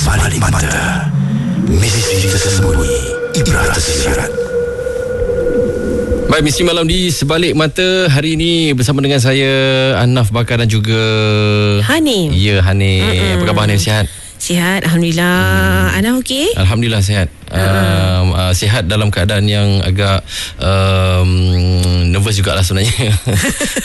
Sebalik mata, misteri tersembunyi, ibrat tersirat. Baik, misteri malam di Sebalik Mata. Hari ini bersama dengan saya, Anaf Bakar dan juga Hanim. Ya, Hanim. Apa khabar Hanim, sihat? Sihat, Alhamdulillah. Ana okey? Alhamdulillah sihat. Sihat dalam keadaan yang agak nervous jugalah sebenarnya.